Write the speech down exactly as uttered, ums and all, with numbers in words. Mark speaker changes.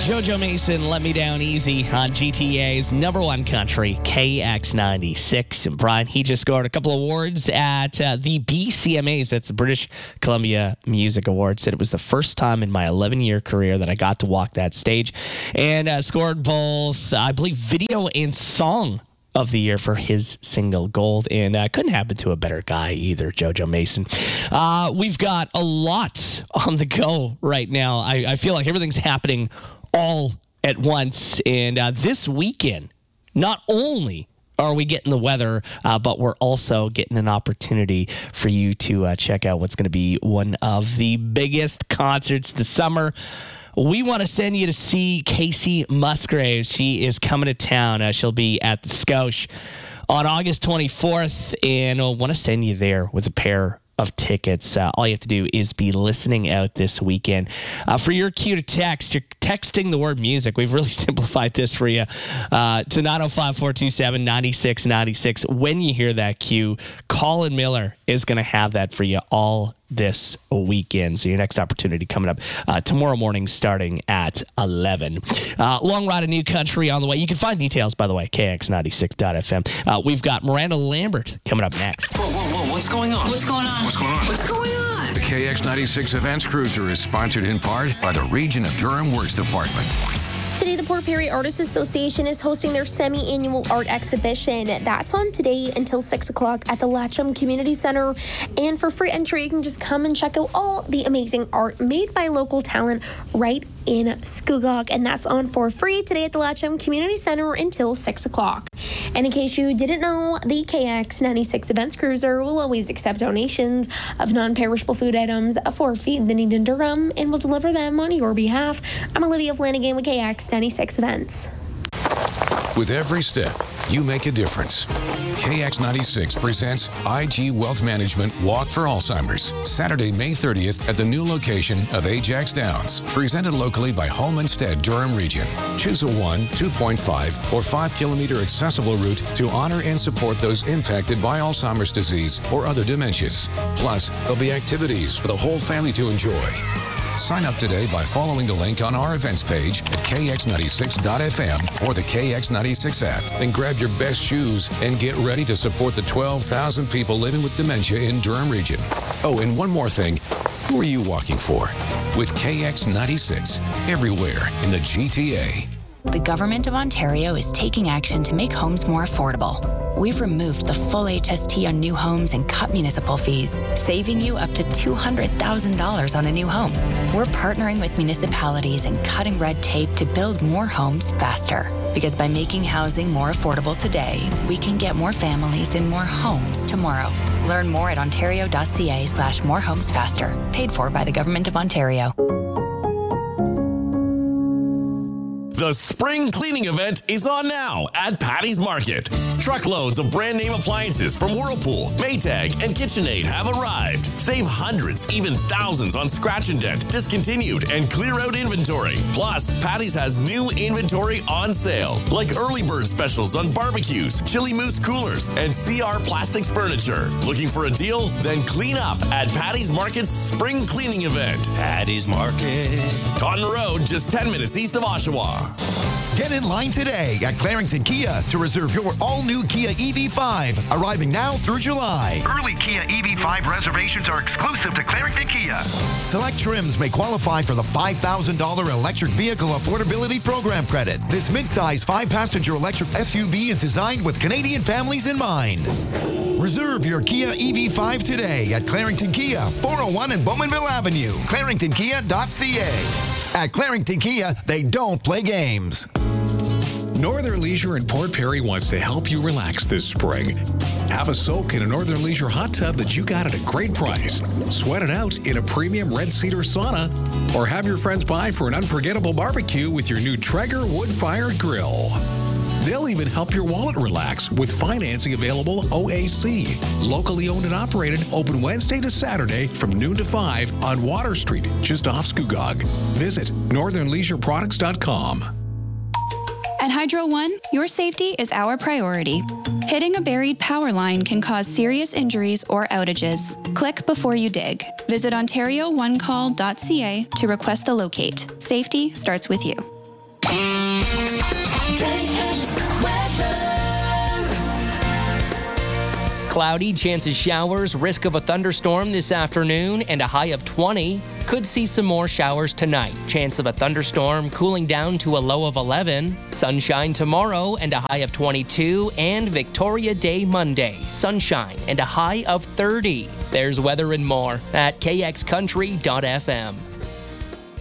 Speaker 1: JoJo Mason, Let Me Down Easy on G T A's number one country, K X ninety-six. And Brian, he just scored a couple awards at uh, the B C M As. That's the British Columbia Music Awards. Said it was the first time in my eleven-year career that I got to walk that stage. And uh, scored both, I believe, video and song of the year for his single Gold, and uh, couldn't happen to a better guy either, JoJo Mason. Uh, we've got a lot on the go right now. I, I feel like everything's happening all at once, and uh, this weekend, not only are we getting the weather, uh, but we're also getting an opportunity for you to uh, check out what's going to be one of the biggest concerts this summer. We want to send you to see Casey Musgraves. She is coming to town. Uh, she'll be at the Scotia on August twenty-fourth, and I want to send you there with a pair of tickets. Uh, all you have to do is be listening out this weekend. Uh, for your cue to text, you're texting the word music. We've really simplified this for you uh, to nine oh five, four two seven, nine six nine six. When you hear that cue, Colin Miller is going to have that for you all this weekend. So your next opportunity coming up uh, tomorrow morning starting at eleven. Uh, long ride of new country on the way. You can find details, by the way, K X ninety-six dot f m. Uh, we've got Miranda Lambert coming up next.
Speaker 2: Whoa, whoa, whoa, what's going on?
Speaker 3: What's going on?
Speaker 2: What's going on?
Speaker 3: What's going on?
Speaker 2: The K X ninety-six Events Cruiser is sponsored in part by the Region of Durham Works Department.
Speaker 4: Today, the Port Perry Artists Association is hosting their semi-annual art exhibition. That's on today until six o'clock at the Latcham Community Center. And for free entry, you can just come and check out all the amazing art made by local talent right in Scugog. And that's on for free today at the Latcham Community Center until six o'clock. And in case you didn't know, the K X ninety-six Events Cruiser will always accept donations of non-perishable food items for Feed the Need in Durham and will deliver them on your behalf. I'm Olivia Flanagan with K X ninety-six Events.
Speaker 2: With every step, you make a difference. K X ninety-six presents I G Wealth Management Walk for Alzheimer's, Saturday, May thirtieth at the new location of Ajax Downs. Presented locally by Home Instead Durham Region. Choose a one, two point five, or five kilometer accessible route to honor and support those impacted by Alzheimer's disease or other dementias. Plus, there'll be activities for the whole family to enjoy. Sign up today by following the link on our events page at K X ninety-six dot f m or the K X ninety-six app. Then grab your best shoes and get ready to support the twelve thousand people living with dementia in Durham Region. Oh, and one more thing. Who are you walking for? With K X ninety-six, everywhere in the G T A.
Speaker 5: The Government of Ontario is taking action to make homes more affordable. We've removed the full H S T on new homes and cut municipal fees, saving you up to two hundred thousand dollars on a new home. We're partnering with municipalities and cutting red tape to build more homes faster. Because by making housing more affordable today, we can get more families in more homes tomorrow. Learn more at ontario.ca slash more homes faster. Paid for by the Government of Ontario.
Speaker 6: The spring cleaning event is on now at Patty's Market. Truckloads of brand name appliances from Whirlpool, Maytag, and KitchenAid have arrived. Save hundreds, even thousands on scratch and dent, discontinued, and clear out inventory. Plus, Patty's has new inventory on sale, like early bird specials on barbecues, chili moose coolers, and C R Plastics furniture. Looking for a deal? Then clean up at Patty's Market's spring cleaning event.
Speaker 7: Patty's Market.
Speaker 6: Taunton Road, just ten minutes east of Oshawa.
Speaker 8: Get in line today at Clarington Kia to reserve your all-new Kia E V five, arriving now through July.
Speaker 9: Early Kia E V five reservations are exclusive to Clarington Kia.
Speaker 8: Select trims may qualify for the five thousand dollars Electric Vehicle Affordability Program credit. This midsize five-passenger electric S U V is designed with Canadian families in mind. Reserve your Kia E V five today at Clarington Kia, four oh one and Bowmanville Avenue, clarington kia dot c a. At Clarington Kia, they don't play games.
Speaker 10: Northern Leisure in Port Perry wants to help you relax this spring. Have a soak in a Northern Leisure hot tub that you got at a great price. Sweat it out in a premium red cedar sauna. Or have your friends by for an unforgettable barbecue with your new Traeger wood-fired grill. They'll even help your wallet relax with financing available O A C. Locally owned and operated, open Wednesday to Saturday from noon to five on Water Street, just off Scugog. Visit northern leisure products dot com.
Speaker 11: At Hydro One, your safety is our priority. Hitting a buried power line can cause serious injuries or outages. Click before you dig. Visit ontario one call dot c a to request a locate. Safety starts with you.
Speaker 1: Cloudy, chances showers, risk of a thunderstorm this afternoon, and a high of twenty. Could see some more showers tonight. Chance of a thunderstorm, cooling down to a low of eleven. Sunshine tomorrow and a high of twenty-two. And Victoria Day Monday, sunshine and a high of thirty. There's weather and more at K X country dot f m.